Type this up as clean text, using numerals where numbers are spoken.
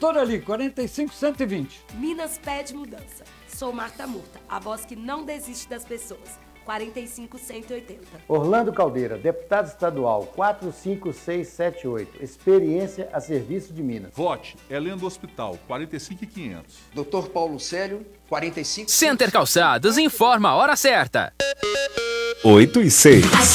Pastor Ali, 45-120. Minas pede mudança. Sou Marta Murta, a voz que não desiste das pessoas. 45-180. Orlando Caldeira, deputado estadual, 45678. Experiência a serviço de Minas. Vote Helena do Hospital, 45.500. Dr. Paulo Célio, 45. Center Calçados informa a hora certa. 8 e 6.